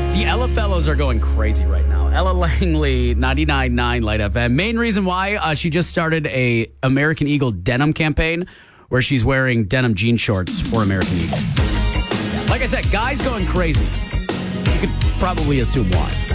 The Ella fellows are going crazy right now. Ella Langley, 99.9 Light FM. Main reason why she just started a American Eagle denim campaign where she's wearing denim jean shorts for American Eagle. Like I said, guys going crazy. You could probably assume why.